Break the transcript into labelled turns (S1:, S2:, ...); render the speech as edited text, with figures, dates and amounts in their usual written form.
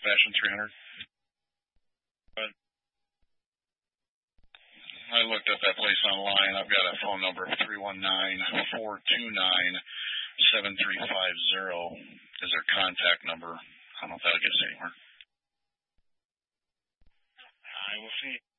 S1: Fashion 300. But I looked up that place online. I've got a phone number of 319-429-7350 is their contact number. I don't know if that'll get us anywhere. I will see.